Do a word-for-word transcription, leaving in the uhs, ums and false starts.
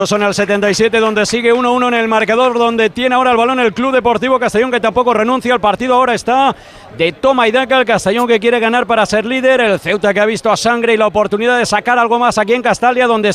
Son el setenta y siete, donde sigue uno uno en el marcador, donde tiene ahora el balón el Club Deportivo Castellón, que tampoco renuncia. El partido ahora está de toma y daca. El Castellón, que quiere ganar para ser líder. El Ceuta, que ha visto a sangre y la oportunidad de sacar algo más aquí en Castalia, donde